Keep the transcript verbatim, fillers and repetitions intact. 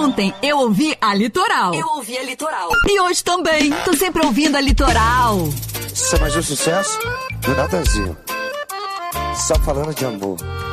Ontem eu ouvi a Litoral. Eu ouvi a Litoral. E hoje também. Tô sempre ouvindo a Litoral. Isso é mais um sucesso do Natanzinho. Só falando de amor.